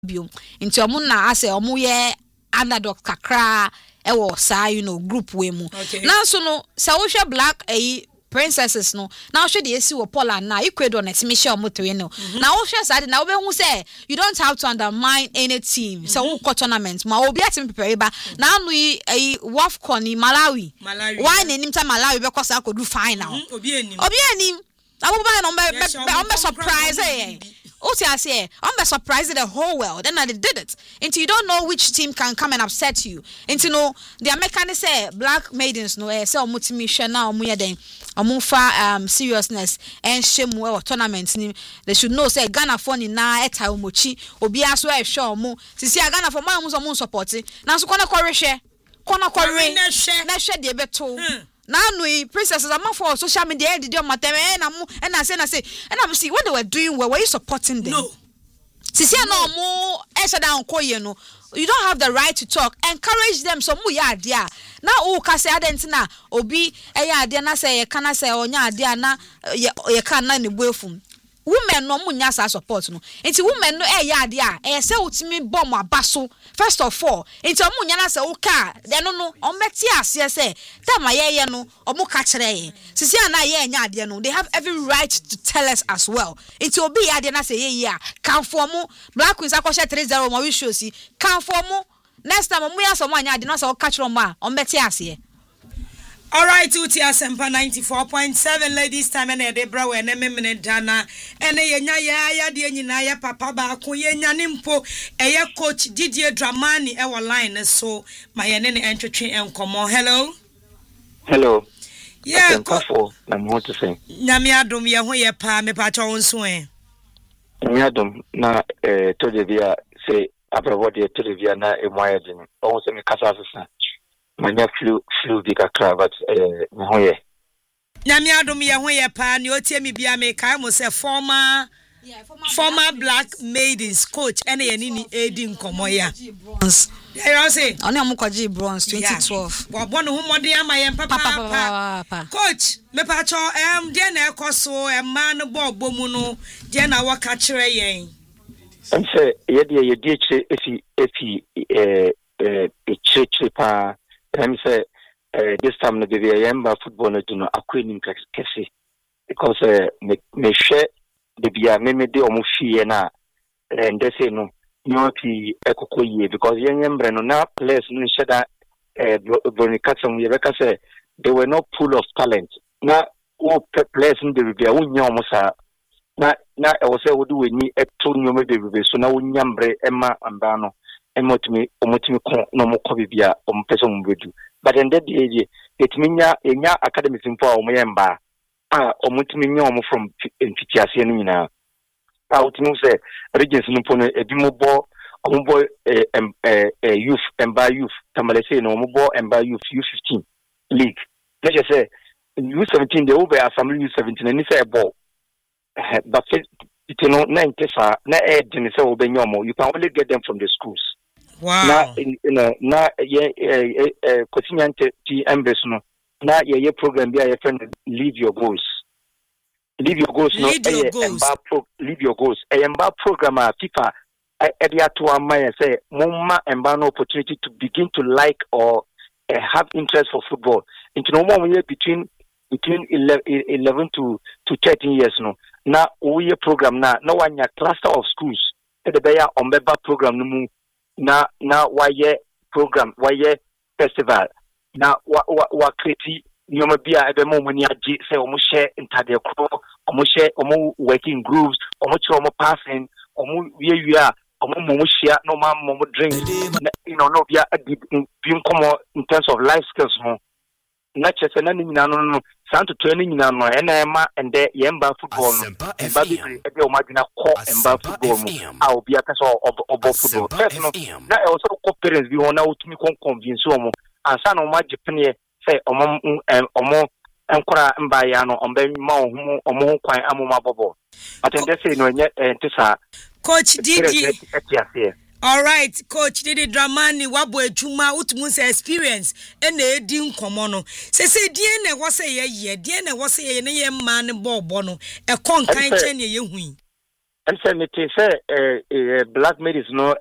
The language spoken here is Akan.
bio nti omo na ase omo ye underdog kakra ewo sa group we mu na so no sa wo hwe black princesses no now should the esi wo Poland na Ecuador na timi share omotowe no na wo hwe sade na wo be hu say you don't have to undermine any team so wo ko tournament ma obi atim prepare ba na anu WAFCON ni Malawi why na nim ta Malawi be ko sa ko do final obi enim abuba na be surprise I say, I'm surprised the whole world. Then they did it. And you don't know which team can come and upset you. And you know, the Americans say black maidens no say omutimisha na omuya den omufa seriousness and shame or tournaments. They should know say Ghana for ni na eta omochi obi aso e hwe omo. Sisi Ghana for ma omo support. Na so kona kware na hwe de beto. Now, princesses, I'm for social media. Did you matter? And I say, and I'm see what they were doing. Were you supporting them? No. See, no more. You don't have the right to talk. Encourage them. So, yeah. Now, kasi adentina obi dia na say kana say onya dia na ye kana ni boyfum. Women no munya sa support no. Enti women no dia say utimi bomb abaso. First of all, enti omunya na say uka de no ombeti ase say time ye no omu ka kire ye. Sisi ana ye nya ade no. They have every right to tell us as well. Enti obi ade na say ye kan for mu Black Queens akoshe 3-0 ma we show si kan for mu next time omu ya so mu anya ade no say o ka kire omu ombeti ase. All right, Uti Asempa 94.7 ladies time and Debra when minute Dana and ya nyina ya papa ba ko yenya nimpo coach Didier Dramani our line so my nene entretwe enkomo. Hello. Yeah, I'm want to say. Nyame adom ye ho ye pa me pa cha wonso Nyame adom na to de via say abroad to de via na emoya din. O se me kasa sesa. Manya flu bika cravat hoye nyame adom ye hoye pa ne otie mi bia me kai mo se former black maidens coach ene ye ni edi nkomo ya you say oni amukwaji bronze 2012 wa bono hu mode ama ye papa coach me pa cho de na ekoso ma no bo mu no de na waka kire yen am say ye de efi pa I'm say this time no be yamba football no do no akweni nkese because me share the bia me de omo fie na and say no nyoti ekokoye because yembre no na players no sheda Bonicatson ye beka say they were not full of talent na o players no be bia wonya omo sa na e wo say wo do weni eto nyoma be so na wonyambre ema amba no omotimi ko no mo ko bibia ompese mo bedu but in that age it minya enya academy simple o mo yemba omotimi nya omo from mfitiase no nyina outinu say regions no pono ebi mo bo youth emba youth tamale say no mo bo emba youth U15 league let's just say U17 they over assembly U17 and say ball but it no 90 na edin say obenyomo you can only get them from the schools. Wow. Na continuante ti embes no na ye program bia ye friend leave your goals no leave your goals emba program a FIFA area to amaya say mumma emba no opportunity to begin to like or have interest for football into no more between 11 to 13 years no na we program na one cluster of schools the beya ombeba program no mu na waye program waye festival na wa create nyoma bia ebe mo mani agi say omo share intade kro omo share omo working groups omo cho omo passing omo wiewia omo share no ma mo drink no bia adi bi nkomo in terms of life skills no na chese na nyina no santo training nyina no ena ema ende yemba football no ba bi ebe o madina ko emba football mu a obi aka so obo football first no na e so ko parents bi wona utumi kon convince omo ansa na o ma jepne say omo enkora mba ya no omba ma omo kwan amoma bobo atende say no enye ntisa coach Didi. All right, coach Didi Dramani wabo ejuma utumu say experience ena edi nkomo no. Se die na wo say ye die na wo say ye ne ye man bo no. E kon kan che ne ye hui. and say me say black ladies no